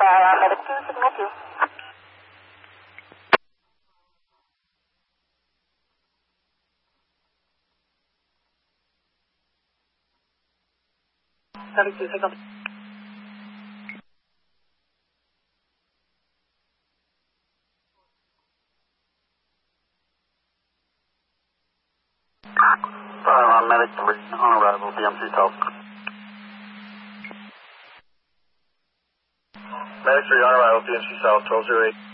medic 2, submit you. Medic 2, take on. Medic 3, on arrival, BMC South. Medic 3, on arrival, BMC South, 1208.